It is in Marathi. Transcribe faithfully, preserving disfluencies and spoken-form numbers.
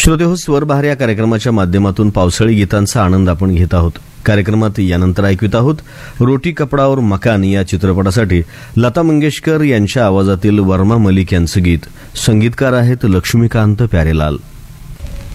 श्रोतेहो, स्वरबहार या कार्यक्रमाच्या माध्यमातून पावसाळी गीतांचा आनंद आपण घेत आहोत. कार्यक्रमात यानंतर ऐकवित आहोत रोटी कपडा और मकान या चित्रपटासाठी लता मंगेशकर यांच्या आवाजातील वर्मा मलिक यांचं गीत. संगीतकार आहेत लक्ष्मीकांत प्यारेलाल.